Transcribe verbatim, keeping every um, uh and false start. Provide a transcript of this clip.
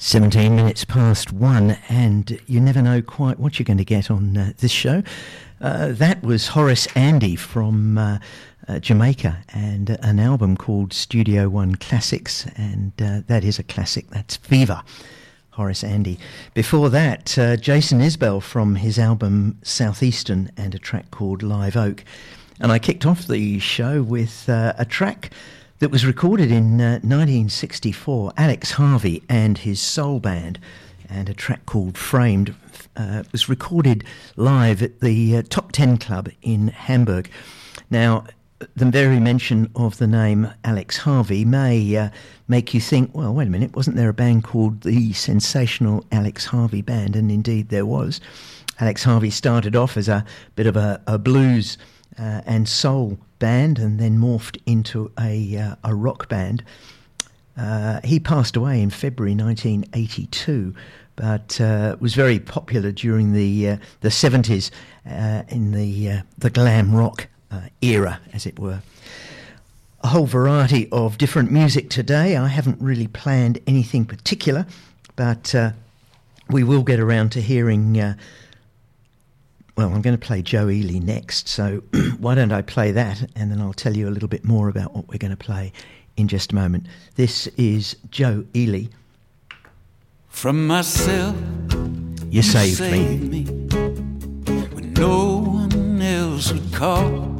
seventeen minutes past one, and you never know quite what you're going to get on uh, this show. Uh, that was Horace Andy from uh, uh, Jamaica, and uh, an album called Studio One Classics, and uh, that is a classic. That's Fever, Horace Andy. Before that, uh, Jason Isbell from his album Southeastern, and a track called Live Oak. And I kicked off the show with uh, a track that was recorded in uh, nineteen sixty-four, Alex Harvey and his soul band, and a track called Framed. Uh, was recorded live at the uh, Top Ten Club in Hamburg. Now, the very mention of the name Alex Harvey may uh, make you think, well, wait a minute, wasn't there a band called the Sensational Alex Harvey Band? And indeed there was. Alex Harvey started off as a bit of a, a blues uh, and soul band, and then morphed into a uh, a rock band. Uh, he passed away in February nineteen eighty-two, but uh, was very popular during the uh, the seventies uh, in the uh, the glam rock uh, era, as it were. A whole variety of different music today. I haven't really planned anything particular, but uh, we will get around to hearing. Uh, Well, I'm going to play Joe Ely next, so why don't I play that, and then I'll tell you a little bit more about what we're going to play in just a moment. This is Joe Ely. From myself, you, you saved, saved me. me when no one else would call.